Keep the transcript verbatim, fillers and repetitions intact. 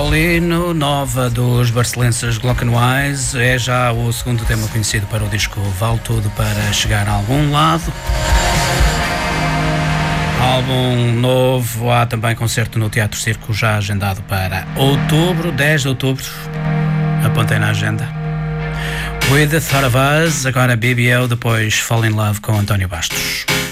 Paulino, nova dos barcelenses Glockenwise, é já o segundo tema conhecido para o disco Vale Tudo para Chegar a Algum Lado. Álbum novo, há também concerto no Teatro Circo já agendado para outubro, dez de outubro, apontem na agenda. With the Thought of Us, agora B B L, depois Fall in Love com António Bastos.